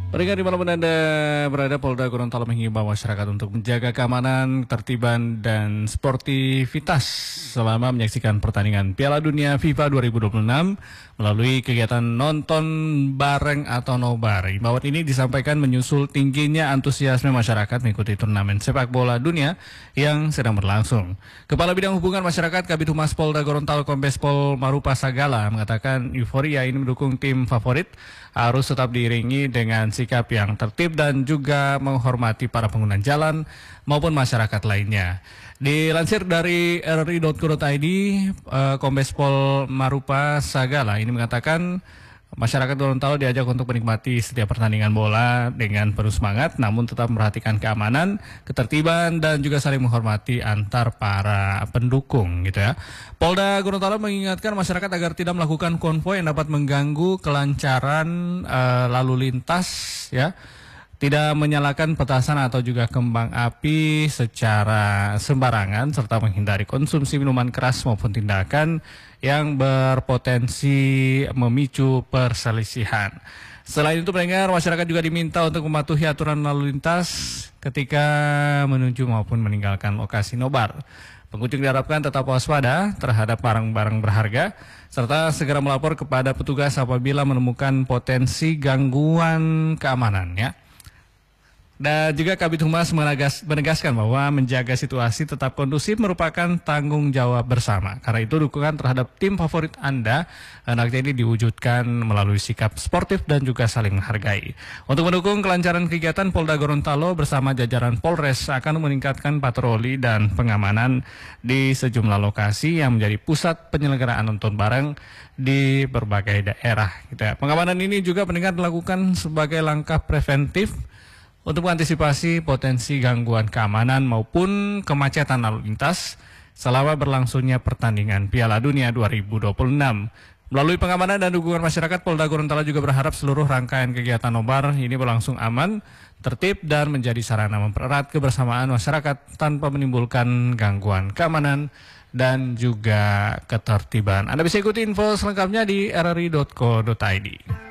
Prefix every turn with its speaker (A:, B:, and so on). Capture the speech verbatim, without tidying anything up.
A: Pendengar dimanapun Anda berada, Polda Gorontalo menghimbau masyarakat untuk menjaga keamanan, ketertiban, dan sportivitas selama menyaksikan pertandingan Piala Dunia FIFA dua ribu dua puluh enam melalui kegiatan nonton bareng atau nobar. Himbauan ini disampaikan menyusul tingginya antusiasme masyarakat mengikuti turnamen sepak bola dunia yang sedang berlangsung. Kepala Bidang Hubungan Masyarakat Kabid Humas Polda Gorontalo Kombes Pol Marupa Sagala mengatakan euforia ini mendukung tim favorit harus tetap diiringi dengan sikap yang tertib dan juga menghormati para pengguna jalan maupun masyarakat lainnya. Dilansir dari r r i titik co titik i d, Kombes Pol Marupa Sagala ini mengatakan masyarakat Gorontalo diajak untuk menikmati setiap pertandingan bola dengan penuh semangat, namun tetap memperhatikan keamanan, ketertiban, dan juga saling menghormati antar para pendukung, gitu ya. Polda Gorontalo mengingatkan masyarakat agar tidak melakukan konvoi yang dapat mengganggu kelancaran uh, lalu lintas, ya. Tidak menyalakan petasan atau juga kembang api secara sembarangan, serta menghindari konsumsi minuman keras maupun tindakan yang berpotensi memicu perselisihan. Selain itu, pendengar, masyarakat juga diminta untuk mematuhi aturan lalu lintas ketika menuju maupun meninggalkan lokasi nobar. Pengunjung diharapkan tetap waspada terhadap barang-barang berharga, serta segera melapor kepada petugas apabila menemukan potensi gangguan keamanan, ya. Dan juga Kabid Humas menegaskan bahwa menjaga situasi tetap kondusif merupakan tanggung jawab bersama. Karena itu dukungan terhadap tim favorit Anda hendaknya ini diwujudkan melalui sikap sportif dan juga saling menghargai. Untuk mendukung kelancaran kegiatan, Polda Gorontalo bersama jajaran Polres akan meningkatkan patroli dan pengamanan di sejumlah lokasi yang menjadi pusat penyelenggaraan nonton bareng di berbagai daerah. Gitu ya. Pengamanan ini juga pendengar dilakukan sebagai langkah preventif untuk mengantisipasi potensi gangguan keamanan maupun kemacetan lalu lintas selama berlangsungnya pertandingan Piala Dunia dua ribu dua puluh enam. Melalui pengamanan dan dukungan masyarakat, Polda Gorontalo juga berharap seluruh rangkaian kegiatan nobar ini berlangsung aman, tertib, dan menjadi sarana mempererat kebersamaan masyarakat tanpa menimbulkan gangguan keamanan dan juga ketertiban. Anda bisa ikuti info selengkapnya di r r i titik co titik i d.